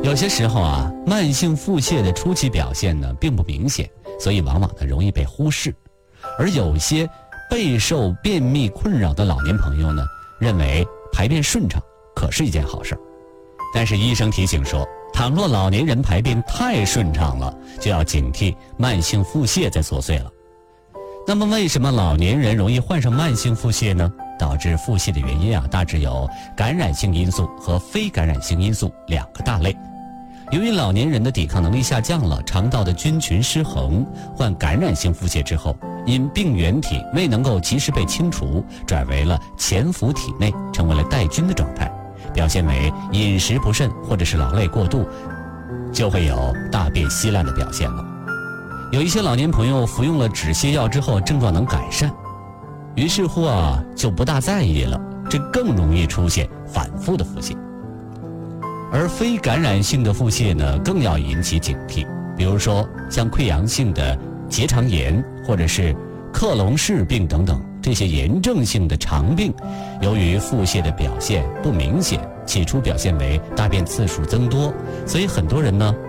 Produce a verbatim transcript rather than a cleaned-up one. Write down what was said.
有些时候啊，慢性腹泻的初期表现呢并不明显，所以往往呢容易被忽视。而有些备受便秘困扰的老年朋友呢，认为排便顺畅可是一件好事。但是医生提醒说，倘若老年人排便太顺畅了，就要警惕慢性腹泻在作祟了。那么为什么老年人容易患上慢性腹泻呢？导致腹泻的原因啊，大致有感染性因素和非感染性因素两个大类。由于老年人的抵抗能力下降了，肠道的菌群失衡，患感染性腹泻之后，因病原体未能够及时被清除，转为了潜伏体内，成为了带菌的状态，表现为饮食不慎或者是劳累过度，就会有大便稀烂的表现了。有一些老年朋友服用了止泻药之后，症状能改善，于是乎啊就不大在意了，这更容易出现反复的腹泻。而非感染性的腹泻呢，更要引起警惕。比如说像溃疡性的结肠炎或者是克隆氏病等等这些炎症性的肠病，由于腹泻的表现不明显，起初表现为大便次数增多，所以很多人呢